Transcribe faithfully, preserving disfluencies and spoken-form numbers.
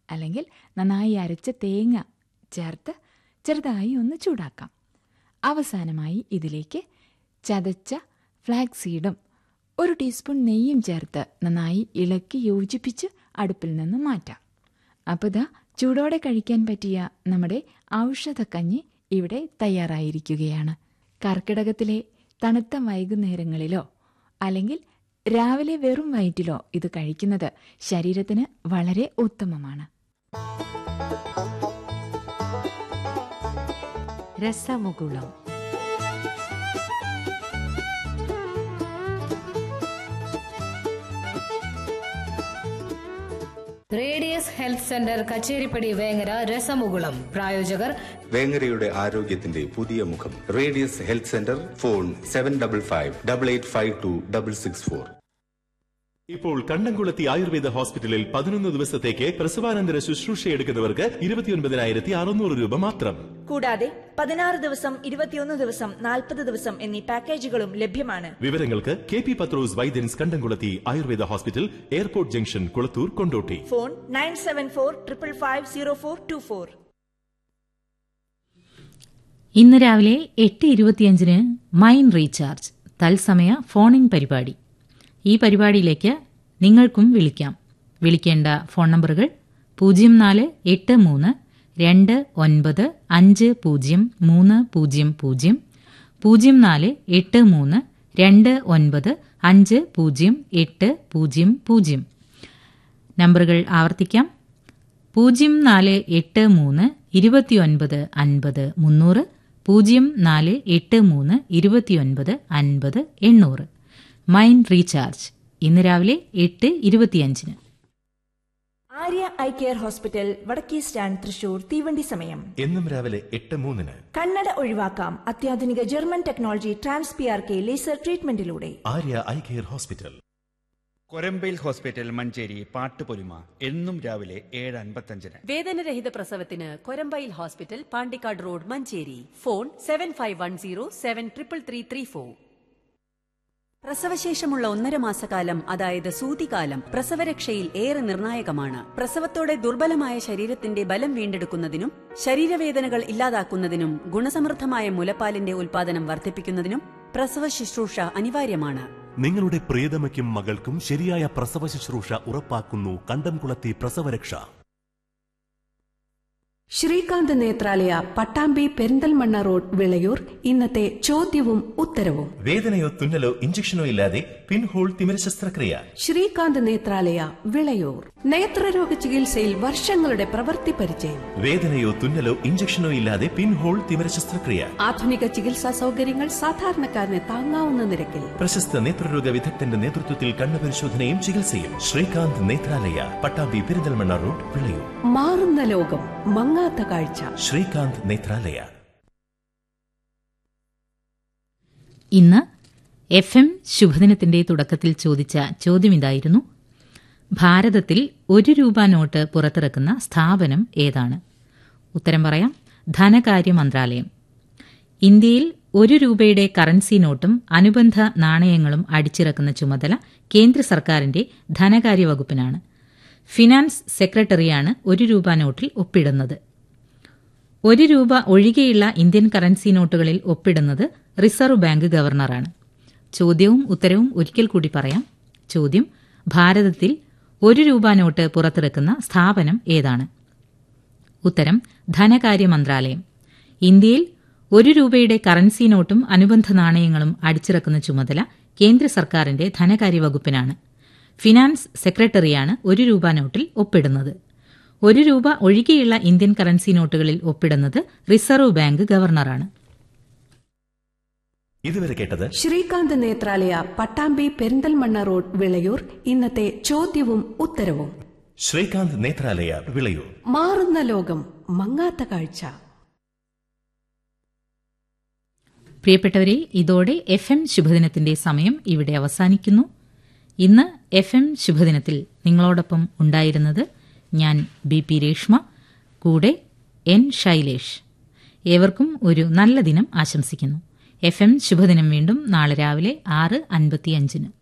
അല്ലെങ്കിൽ നന്നായി അരച്ച തേങ്ങ ചേർത്ത് ചെറുതായി ഒന്ന് ചൂടാക്കാം. അവസാനമായി ഇതിലേക്ക് ചതച്ച ഫ്ലാക്സ് സീഡും ഒരു ടീസ്പൂൺ നെയ്യും ചേർത്ത് നന്നായി ഇളക്കി യോജിപ്പിച്ച് അടുപ്പിൽ നിന്ന് മാറ്റാം. അപ്പോൾ ഇതാ ചൂടോടെ കഴിക്കാൻ പറ്റിയ നമ്മുടെ ഔഷധക്കഞ്ഞി ഇവിടെ തയ്യാറായിരിക്കുകയാണ്. കർക്കിടകത്തിലെ തണുത്ത വൈകുന്നേരങ്ങളിലോ അല്ലെങ്കിൽ രാവിലെ വെറും വയറ്റിലോ ഇത് കഴിക്കുന്നത് ശരീരത്തിന് വളരെ ഉത്തമമാണ്. രസമുകുളം. Radius health centre Kacheripadi Vengara. രസമുകുളം പ്രായോജകർ വേങ്ങരയുടെ ആരോഗ്യത്തിന്റെ പുതിയ മുഖം radius health centre. Phone seven double five double eight five to double six four. ഇപ്പോൾ കണ്ടംകുളത്തി ആയുർവേദ ഹോസ്പിറ്റലിൽ പതിനൊന്ന് ദിവസത്തേക്ക് പ്രസവാനന്തര ശുശ്രൂഷയെടുക്കുന്നവർക്ക് ഇരുപത്തിയൊൻപതിനായിരത്തി അറുന്നൂറ് രൂപ മാത്രം. കൂടാതെ പതിനാറ് ദിവസം, ഇരുപത്തിയൊന്ന് ദിവസം, നാൽപ്പത് ദിവസം എന്നീ പാക്കേജുകളും ലഭ്യമാണ്. വിവരങ്ങൾക്ക് കെ പി പത്രോസ് വൈദ്യൻസ് കണ്ടംകുളത്തി Ayurveda hospital, airport junction, Kulathur, Kondotty. Phone nine seven four triple five zero four to four. ഇന്ന് രാവിലെ എട്ട് ഇരുപത്തിയഞ്ചിന് മൈൻഡ് റീചാർജ് തത്സമയ ഫോണിൻ പരിപാടി. ഈ പരിപാടിയിലേക്ക് നിങ്ങൾക്കും വിളിക്കാം. വിളിക്കേണ്ട ഫോൺ നമ്പറുകൾ പൂജ്യം നാല് എട്ട് മൂന്ന് രണ്ട് ഒൻപത് അഞ്ച് പൂജ്യം മൂന്ന് പൂജ്യം പൂജ്യം, പൂജ്യം നാല് എട്ട് മൂന്ന് രണ്ട് ഒൻപത് അഞ്ച് പൂജ്യം എട്ട് പൂജ്യം പൂജ്യം. നമ്പറുകൾ ആവർത്തിക്കാം. പൂജ്യം നാല് എട്ട് മൂന്ന് ഇരുപത്തിയൊൻപത് അൻപത് മുന്നൂറ്, പൂജ്യം നാല് എട്ട് മൂന്ന് ഇരുപത്തിയൊൻപത് അൻപത് എണ്ണൂറ്. മൈൻഡ് റീചാർജ് ഇന്ന് രാവിലെ എട്ട് ഇരുപത്തിയഞ്ചിന്. ആര്യ ഐ കെയർ ഹോസ്പിറ്റൽ, വടക്കേ സ്റ്റാൻഡ്, തൃശൂർ. തീവണ്ടി സമയം എന്നും രാവിലെ എട്ട് മൂന്നിന്. കണ്ണട ഒഴിവാക്കാം അത്യാധുനിക German technology trans P R K laser ട്രീറ്റ്മെന്റിലൂടെ. Arya eye care hospital. Korambayil hospital Manjeri Pattupolima എന്നും രാവിലെ ഏഴ് അൻപത്തഞ്ചിന്. വേദനരഹിത പ്രസവത്തിന് Korambayil hospital, Pandikkad road, Manjeri. Phone seven five one zero seven triple three three four. പ്രസവശേഷമുള്ള ഒന്നര മാസക്കാലം, അതായത് സൂതികാലം, പ്രസവരക്ഷയിൽ ഏറെ നിർണായകമാണ്. പ്രസവത്തോടെ ദുർബലമായ ശരീരത്തിന്റെ ബലം വീണ്ടെടുക്കുന്നതിനും ശരീരവേദനകൾ ഇല്ലാതാക്കുന്നതിനും ഗുണസമൃദ്ധമായ മുലപ്പാലിന്റെ ഉൽപാദനം വർദ്ധിപ്പിക്കുന്നതിനും പ്രസവ ശുശ്രൂഷ അനിവാര്യമാണ്. നിങ്ങളുടെ പ്രിയതമയ്ക്കും മകൾക്കും ശരിയായ പ്രസവ ശുശ്രൂഷ ഉറപ്പാക്കുന്നു കണ്ടംകുളത്തി പ്രസവരക്ഷ. ശ്രീകാന്ത് നേത്രാലയ, പട്ടാമ്പി പെരിന്തൽമണ്ണ റോഡ്, വിളയൂർ. ഇന്നത്തെ ചോദ്യവും ഉത്തരവും. വേദനയോ തുന്നലോ ഇഞ്ചക്ഷനോ ഇല്ലാതെ പിൻഹോൾ തിമിര ശസ്ത്രക്രിയ. ശ്രീകാന്ത് നേത്രാലയ, വിളയൂർ. നേത്രരോഗ ചികിത്സയിൽ വർഷങ്ങളുടെ പ്രവൃത്തി പരിചയം. വേദനയോ തുന്നലോ ഇഞ്ചക്ഷനോ ഇല്ലാതെ പിൻഹോൾ തിമിര ശസ്ത്രക്രിയ. ആധുനിക ചികിത്സാ സൗകര്യങ്ങൾ സാധാരണക്കാരന് താങ്ങാവുന്ന നിരക്കിൽ. പ്രശസ്ത നേത്രരോഗ വിദഗ്ധന്റെ നേതൃത്വത്തിൽ കണ്ണുപരിശോധനയും ചികിത്സയും. ശ്രീകാന്ത് നേത്രാലയ, പട്ടാമ്പി പെരിന്തൽമണ്ണ റോഡ്, വിളയൂർ. മാറുന്ന ലോകം, മങ്ങാത്ത കാഴ്ച. ശ്രീകാന്ത് നേത്രാലയ. ഇന്ന് എഫ് എം ശുഭദിനത്തിന്റെ തുടക്കത്തിൽ ചോദിച്ച ചോദ്യം ഇതായിരുന്നു: ഭാരതത്തിൽ ഒരു രൂപ നോട്ട് പുറത്തിറക്കുന്ന സ്ഥാപനം ഏതാണ്? ഉത്തരം പറയാം. ധനകാര്യ മന്ത്രാലയം. ഇന്ത്യയിൽ ഒരു രൂപയുടെ കറൻസി നോട്ടും അനുബന്ധ നാണയങ്ങളും അടിച്ചിറക്കുന്ന ചുമതല കേന്ദ്ര സർക്കാരിന്റെ ധനകാര്യ വകുപ്പിനാണ്. ഫിനാൻസ് സെക്രട്ടറിയാണ് ഒരു രൂപ നോട്ടിൽ ഒപ്പിടുന്നത്. ഒരു രൂപ ഒഴികെയുള്ള ഇന്ത്യൻ കറൻസി നോട്ടുകളിൽ ഒപ്പിടുന്നത് റിസർവ് ബാങ്ക് ഗവർണറാണ്. ചോദ്യവും ഉത്തരവും ഒരിക്കൽ കൂടി പറയാം. ചോദ്യം: ഭാരതത്തിൽ ഒരു രൂപ നോട്ട് പുറത്തിറക്കുന്ന സ്ഥാപനം ഏതാണ്? ഉത്തരം: ധനകാര്യ മന്ത്രാലയം. ഇന്ത്യയിൽ ഒരു രൂപയുടെ കറൻസി നോട്ടും അനുബന്ധ നാണയങ്ങളും അടിച്ചിറക്കുന്ന ചുമതല കേന്ദ്ര സർക്കാരിന്റെ ധനകാര്യ വകുപ്പിനാണ്. ഫിനാൻസ് സെക്രട്ടറിയാണ് ഒരു രൂപ നോട്ടിൽ ഒപ്പിടുന്നത്. ഒരു രൂപ ഒഴികെയുള്ള ഇന്ത്യൻ കറൻസി നോട്ടുകളിൽ ഒപ്പിടുന്നത് റിസർവ് ബാങ്ക് ഗവർണറാണ്. ഇതുവരെ കേട്ടത് ശ്രീകാന്ത് നേത്രാലയ, പട്ടാമ്പി പെരിന്തൽമണ്ണ റോഡ്, വിളയൂർ. ഇന്നത്തെ ചോദ്യവും ഉത്തരവും. ശ്രീകാന്ത് നേത്രാലയ, വിളയൂർ. മാറുന്ന ലോകം, മങ്ങാത്ത കാഴ്ച. പ്രിയപ്പെട്ടവരെ, ഇതോടെ എഫ് എം ശുഭദിനത്തിന്റെ സമയം ഇവിടെ അവസാനിക്കുന്നു. ഇന്ന് എഫ് എം ശുഭദിനത്തിൽ നിങ്ങളോടൊപ്പം ഉണ്ടായിരുന്നത് ഞാൻ ബി പി രേഷ്മ, കൂടെ എൻ ശൈലേഷ്. ഏവർക്കും ഒരു നല്ല ദിനം ആശംസിക്കുന്നു. എഫ് എം ശുഭദിനം വീണ്ടും നാളെ രാവിലെ ആറ് അൻപത്തിയഞ്ചിന്.